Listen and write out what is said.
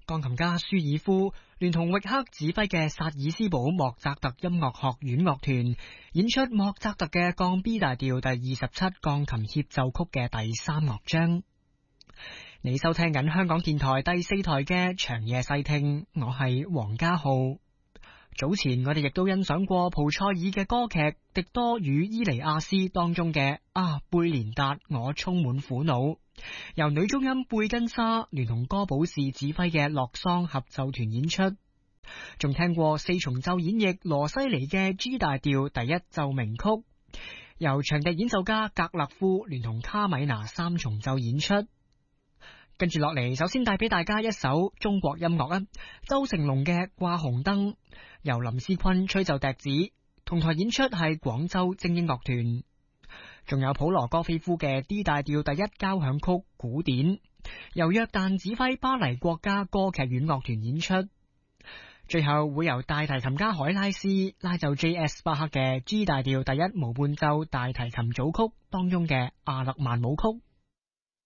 鋼琴家舒爾夫聯同域克指揮嘅薩爾斯堡莫扎特音樂學院樂團演出莫扎特嘅降 B 大調第27鋼琴協奏曲嘅第3樂章。你收聽緊香港電台第4台嘅長夜細聽，我係黃家浩。早前我哋亦都欣賞過蒲塞爾嘅歌劇《狄多與伊利亞斯》當中嘅貝連達我充滿苦惱，由女中音貝根莎聯同歌寶士指揮嘅洛桑合奏團演出。仲聽過4重奏演繹羅西尼嘅 G 大調第1奏鳴曲，由長笛演奏家格勒夫聯同卡米娜3重奏演出。跟住落嚟，首先帶俾大家一首中國音樂啊，周成龍嘅掛紅燈，由林思坤吹奏笛子，同台演出係廣州精英樂團。仲有普羅戈菲夫嘅 D 大調第1交響曲古典，由約旦指揮巴黎國家歌劇院樂團演出。最後會由大提琴家海拉斯拉奏 J.S. 巴克嘅 G 大調第1無伴奏大提琴組曲當中嘅阿勒曼舞曲。